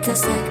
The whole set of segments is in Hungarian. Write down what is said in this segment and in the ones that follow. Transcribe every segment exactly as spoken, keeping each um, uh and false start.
teszek.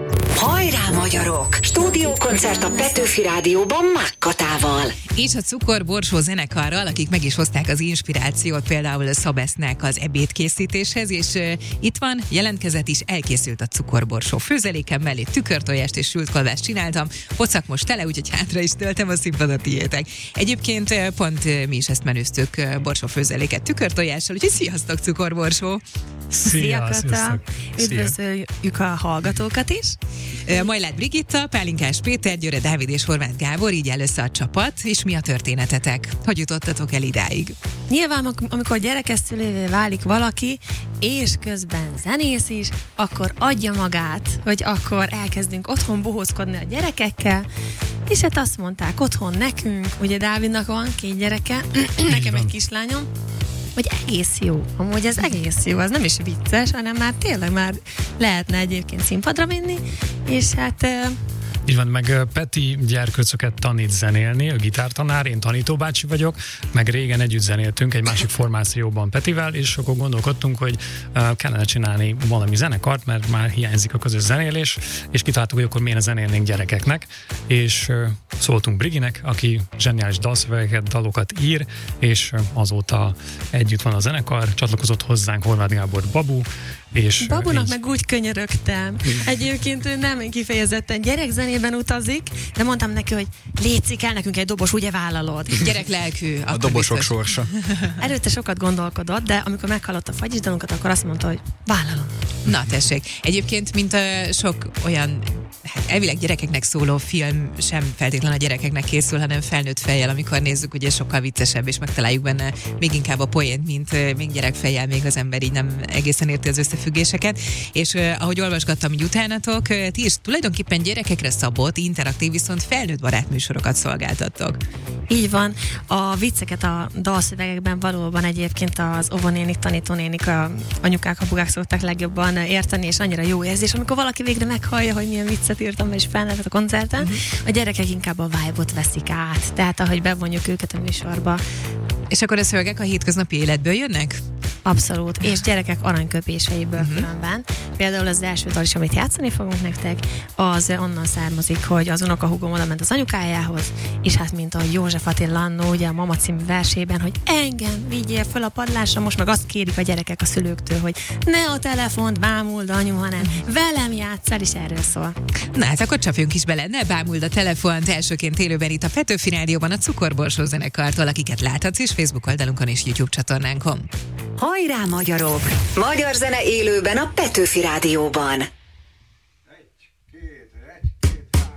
Hajrá magyarok! Stúdiókoncert a Petőfi Rádióban Mákkatával. És a Cukorborsó zenekarral, akik meg is hozták az inspirációt például Szabesznek az ebédkészítéshez, és uh, itt van, jelentkezett is, elkészült a cukorborsó. Főzeléken mellé tükörtojást és sült kolbászt csináltam, pocak most tele, úgyhogy hátra is töltem a színpadot, tiétek. Egyébként uh, pont uh, mi is ezt menőztük, uh, borsófőzeléket tükörtojással, úgyhogy sziasztok Cukorborsó! Szia, Kata! Üdvözöljük a hallgatókat is! Majlát Brigitta, Pálinkás Péter, Győre Dávid és Horváth Gábor, így áll össze a csapat, és mi a történetetek? Hogy jutottatok el idáig? Nyilván, amikor gyerekeszülővé válik valaki, és közben zenész is, akkor adja magát, hogy akkor elkezdünk otthon bohózkodni a gyerekekkel, és hát azt mondták otthon nekünk, ugye Dávidnak van két gyereke, nekem egy kislányom, hogy egész jó. Amúgy ez egész jó, az nem is vicces, hanem már tényleg már lehetne egyébként színpadra vinni, és hát... Így van, meg Peti gyerkőcöket tanít zenélni, a gitártanár, én tanítóbácsi vagyok, meg régen együtt zenéltünk egy másik formációban Petivel, és akkor gondolkodtunk, hogy uh, kellene csinálni valami zenekart, mert már hiányzik a közös zenélés, és kitaláltuk, hogy akkor miért zenélnénk gyerekeknek, és uh, szóltunk Briginek, aki zseniális dalszövegeket, dalokat ír, és uh, azóta együtt van a zenekar, csatlakozott hozzánk Horváth Gábor Babu, és Babunak így... meg úgy könyörögtem. Egyébként ő nem kifejezetten gyerekzenében utazik, de mondtam neki, hogy létszik, kell nekünk egy dobos, ugye vállalod? Gyereklelkű. A dobosok biztos. Sorsa. Előtte sokat gondolkodott, de amikor meghallotta a fagyisdalunkat, akkor azt mondta, hogy vállalom. Na tessék, egyébként mint a sok olyan hát elvileg gyerekeknek szóló film sem feltétlenül a gyerekeknek készül, hanem felnőtt fejjel, amikor nézzük, ugye sokkal viccesebb, és megtaláljuk benne még inkább a poént, mint még gyerekfejjel, még az ember így nem egészen érti az összefüggéseket. És uh, ahogy olvasgattam így utánatok, ti is tulajdonképpen gyerekekre szabott, interaktív, viszont felnőtt barát műsorokat szolgáltattok. Így van. A vicceket a dalszövegekben valóban egyébként az óvonénik, tanítónénik, a anyukák, apukák szokták legjobban érteni, és annyira jó érzés, amikor valaki végre meghallja, hogy milyen viccet írtam, és felnevett a koncerten, uh-huh. A gyerekek inkább a vibe-ot veszik át, tehát ahogy bevonjuk őket a műsorba. És akkor a szövegek a hétköznapi életből jönnek? Abszolút, és gyerekek aranyköpéseiből uh-huh. különben. Például az első dal is, amit játszani fogunk nektek, az onnan származik, hogy az unokahúgom oda ment az anyukájához, és hát mint a József Attila annó, ugye a Mama című versében, hogy engem vigyél föl a padlásra, most meg azt kérik a gyerekek a szülőktől, hogy ne a telefont bámuld anyu, hanem velem játsszál, és erről szól. Na hát akkor csapjunk is bele, ne bámuld a telefont, elsőként élőben itt a Petőfi Rádióban a Cukorborsó zenekartól, akiket láthatsz is Facebook oldalunkon és YouTube csatornánkon. Hajrá magyarok! Magyar zene élőben a Petőfi Rádióban.